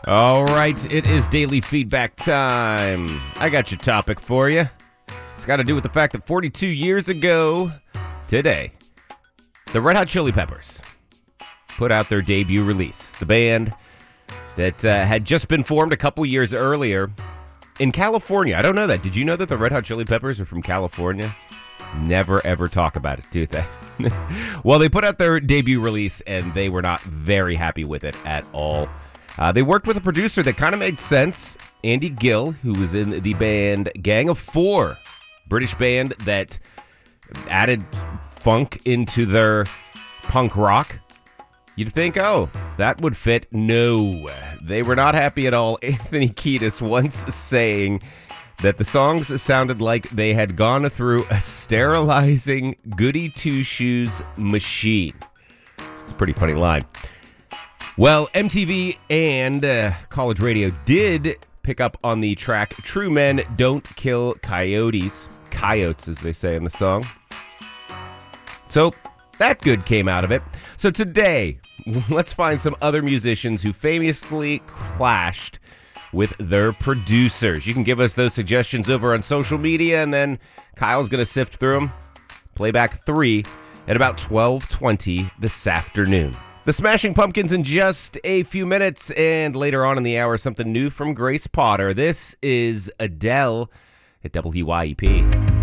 All right, it is daily feedback time. I got your topic for you. It's got to do with the fact that 42 years ago today, the Red Hot Chili Peppers put out their debut release. The band that had just been formed a couple years earlier in California. I don't know that. Did you know that the Red Hot Chili Peppers are from California? Never, ever talk about it, do they? Well, they put out their debut release, and they were not very happy with it at all. They worked with a producer that kind of made sense, Andy Gill, who was in the band Gang of Four, British band that added funk into their punk rock. You'd think, oh, that would fit. No, they were not happy at all. Anthony Kiedis once saying that the songs sounded like they had gone through a sterilizing goody two-shoes machine. It's a pretty funny line. Well, MTV and college radio did pick up on the track True Men Don't Kill Coyotes. Coyotes, as they say in the song. So that good came out of it. So today, let's find some other musicians who famously clashed with their producers. You can give us those suggestions over on social media, and then Kyle's going to sift through them. Playback 3 at about 12:20 this afternoon. The Smashing Pumpkins in just a few minutes, and later on in the hour, something new from Grace Potter. This is Adele at WYEP.